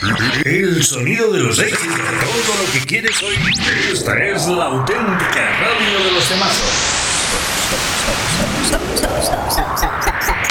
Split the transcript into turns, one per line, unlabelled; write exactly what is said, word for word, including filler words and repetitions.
El sonido de los éxitos, todo lo que quieres oír. Esta es la auténtica radio de los temazos.
Stop, stop, stop, stop, stop, stop, stop.